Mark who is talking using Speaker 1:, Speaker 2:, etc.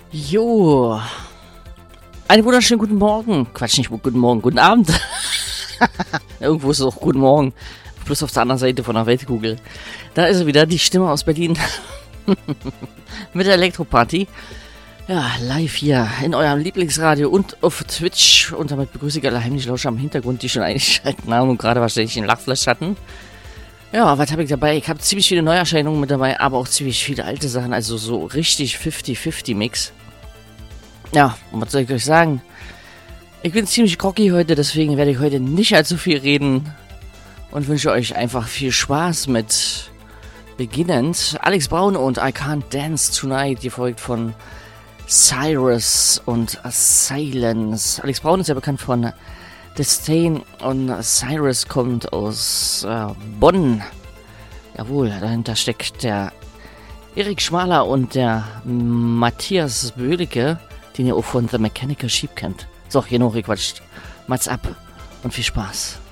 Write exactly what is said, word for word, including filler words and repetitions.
Speaker 1: Jo. Einen wunderschönen guten Morgen. Quatsch, nicht guten Morgen, guten Abend. Irgendwo ist es auch guten Morgen. Bloß auf der anderen Seite von der Weltkugel. Da ist er wieder, die Stimme aus Berlin. Mit der Elektroparty. Ja, live hier in eurem Lieblingsradio und auf Twitch. Und damit begrüße ich alle heimlichen Lauscher am Hintergrund, die schon eingeschaltet haben und gerade wahrscheinlich einen Lachflash hatten. Ja, was habe ich dabei? Ich habe ziemlich viele Neuerscheinungen mit dabei, aber auch ziemlich viele alte Sachen. Also so richtig fünfzig fünfzig Mix. Ja, und was soll ich euch sagen? Ich bin ziemlich cocky heute, deswegen werde ich heute nicht allzu viel reden. Und wünsche euch einfach viel Spaß mit beginnend Alex Braun und I Can't Dance Tonight, gefolgt von Cyrus und Silence. Alex Braun ist ja bekannt von Disdain und Cyrus kommt aus äh, Bonn. Jawohl, dahinter steckt der Erik Schmaler und der Matthias Bödecke, den ihr auch von The Mechanical Sheep kennt. So, genug gequatscht. Mats ab und viel Spaß.